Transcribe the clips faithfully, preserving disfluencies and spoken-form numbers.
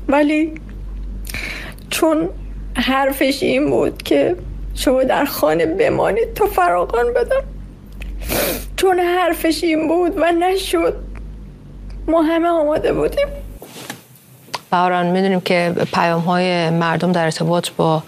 ولی چون حرفش این بود که شما در خانه بمانید تا فراغان بدم، چون حرفش این بود و نشد، ما همه آماده بودیم. بهاران، میدونیم که پیام های مردم در ارتباط با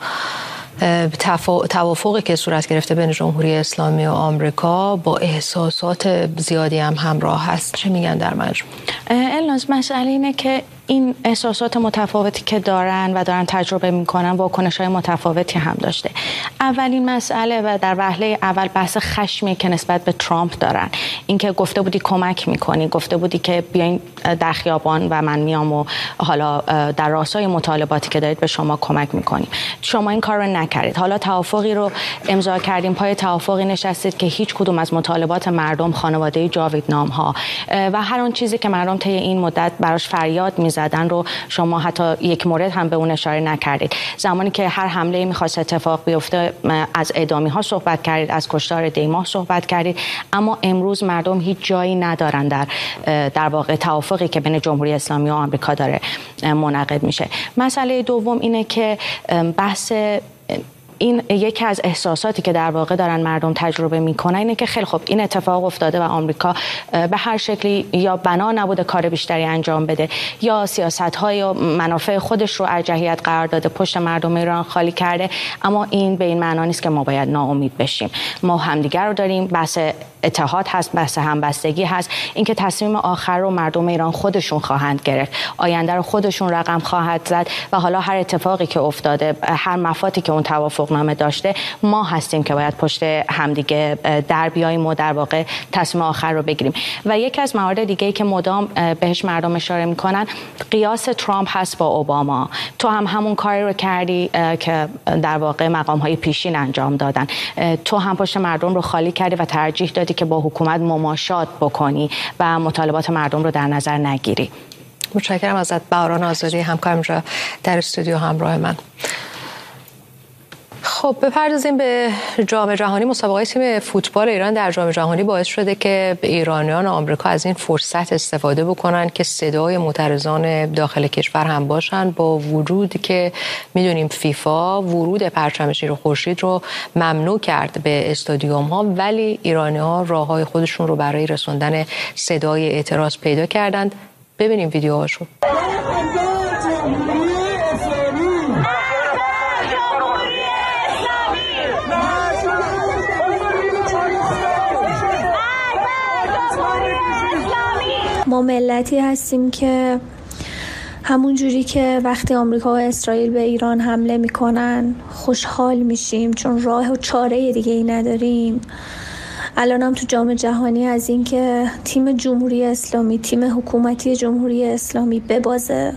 توافقی که صورت گرفته بین جمهوری اسلامی و آمریکا با احساسات زیادی هم همراه هست. چه میگن در مجموع؟ الناز، مسئله اینه که این احساسات متفاوتی که دارن و دارن تجربه میکنن واکنش‌های متفاوتی هم داشته. اولین مسئله و در وهله اول بحث خشمی که نسبت به ترامپ دارن، اینکه گفته بودی کمک میکنی، گفته بودی که بیاین در خیابان و من میام و حالا در راستای مطالباتی که دارید به شما کمک میکنیم. شما این کار رو نکردید. حالا توافقی رو امضا کردیم، پای توافقی نشستید که هیچ کدوم از مطالبات مردم، خانواده جاویدنام ها و هر اون چیزی که مردم طی این مدت براش فریاد میزدن رو شما حتی یک مورد هم به اون اشاره نکردید. زمانی که هر حمله میخواست اتفاق بیفته از اعدامی ها صحبت کردید، از کشتار دیماه صحبت کردید، اما امروز مردم هیچ جایی ندارن در در واقع توافقی که بین جمهوری اسلامی و آمریکا داره منعقد میشه. مسئله دوم اینه که بحث این یکی از احساساتی که در واقع دارن مردم تجربه میکنن اینه که خیلی خوب این اتفاق افتاده و آمریکا به هر شکلی یا بنا نبوده کار بیشتری انجام بده یا سیاست‌های و منافع خودش رو ارجحیت قرار داده، پشت مردم ایران خالی کرده، اما این به این معنا نیست که ما باید ناامید بشیم. ما همدیگر رو داریم، بحث اتحاد هست، بحث همبستگی هست، اینکه تصمیم آخر رو مردم ایران خودشون خواهند گرفت، آینده رو خودشون رقم خواهد زد و حالا هر اتفاقی که افتاده، هر مفادی که اون توافق نامه داشته، ما هستیم که باید پشت همدیگه در بیاییم و در واقع تصمیم آخر رو بگیریم. و یکی از موارد دیگه‌ای که مدام بهش مردم اشاره میکنن قیاس ترامپ هست با اوباما. تو هم همون کاری رو کردی که در واقع مقام‌های پیشین انجام دادن، تو هم پشت مردم رو خالی کردی و ترجیح دادی که با حکومت مماشات بکنی و مطالبات مردم رو در نظر نگیری. متشکرم ازت بهاران آزادی، همکارم اینجا در استودیو همراه من. خب بپردازیم به جام جهانی. مسابقه تیم فوتبال ایران در جام جهانی باعث شده که ایرانیان و آمریکا از این فرصت استفاده بکنن که صدای معترضان داخل کشور هم باشن، با وجود که میدونیم فیفا ورود پرچم شیر و خورشید رو ممنوع کرد به استادیوم ها، ولی ایرانی‌ها راههای خودشون رو برای رسوندن صدای اعتراض پیدا کردند. ببینیم ویدیوهاشو. ما ملتی هستیم که همون جوری که وقتی آمریکا و اسرائیل به ایران حمله میکنن خوشحال میشیم چون راه و چاره دیگه ای نداریم، الان هم تو جام جهانی از این که تیم جمهوری اسلامی، تیم حکومتی جمهوری اسلامی ببازه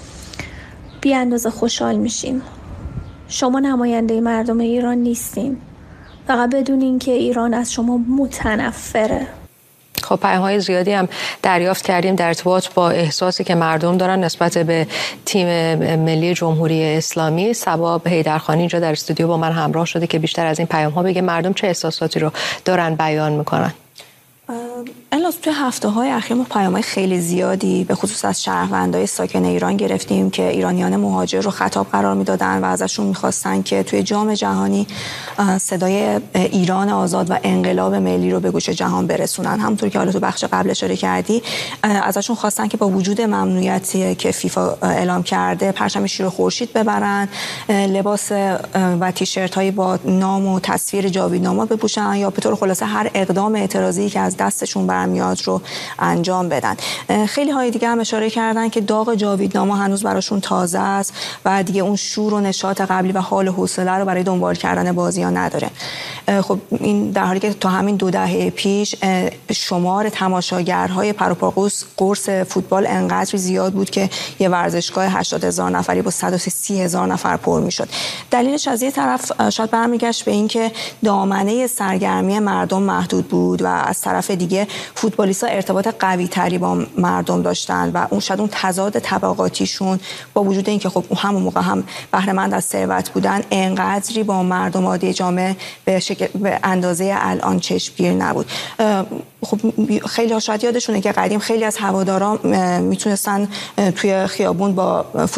بی اندازه خوشحال میشیم. شما نماینده مردم ایران نیستین، فقط بدونین که ایران از شما متنفره. خب پیام‌های زیادی هم دریافت کردیم در ارتباط با احساسی که مردم دارن نسبت به تیم ملی جمهوری اسلامی. صبا حیدرخانی اینجا در استودیو با من همراه شده که بیشتر از این پیام‌ها بگه مردم چه احساساتی رو دارن بیان میکنن. الان توی هفته‌های اخیر ما پیام‌های خیلی زیادی به خصوص از شهروندای ساکن ایران گرفتیم که ایرانیان مهاجر رو خطاب قرار میدادن و ازشون میخواستن که توی جام جهانی صدای ایران آزاد و انقلاب ملی رو به گوش جهان برسونن. همونطور که حالا تو بخش قبل اشاره کردی، ازشون خواستن که با وجود ممنوعیتی که فیفا اعلام کرده پرچم شیر و خورشید ببرن، لباس و تیشرت‌هایی با نام و تصویر جاویدناما بپوشن یا به طور خلاصه هر اقدام اعتراضی که از دستشون برمیاد رو انجام بدن. خیلی های دیگه هم اشاره کردن که داغ جاویدناما هنوز براشون تازه است و دیگه اون شور و نشاط قبلی و حال و حوصله رو برای دنبال کردن بازی‌ها نداره. خب این در حالی که تا همین دو دهه پیش شمار تماشاگرهای پروپاگوس قرص فوتبال انقدر زیاد بود که یه ورزشگاه هشتاد هزار نفری با صد و سی هزار نفر پر میشد. دلیلش از یه طرف شاید برمیگشت به این که دامنه سرگرمی مردم محدود بود و از طرف دیگه فوتبالیست‌ها ارتباط قوی تری با مردم داشتن و اون شاید اون تضاد طبقاتیشون با وجود اینکه خب همون موقع هم بهره مند از ثروت بودن انقدری با مردم عادی جامعه به شکل به اندازه الان چشمگیر نبود. خب خیلی ها شاید یادشونه که قدیم خیلی از هواداران میتونستن توی خیابون با